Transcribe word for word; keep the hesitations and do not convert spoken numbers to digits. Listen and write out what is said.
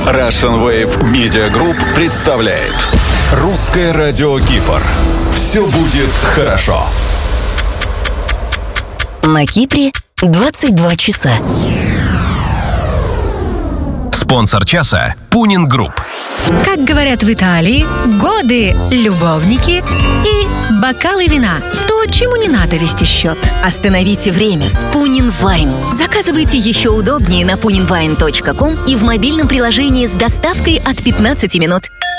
Russian Wave Media Group представляет Русское радио Кипр. Все будет хорошо. На Кипре двадцать два часа. Спонсор часа – Пунин Групп. Как говорят в Италии, годы, любовники и бокалы вина. То, чему не надо вести счет. Остановите время с Пунин Вайн. Заказывайте еще удобнее на пунин вайн точка ком и в мобильном приложении с доставкой от пятнадцати минут.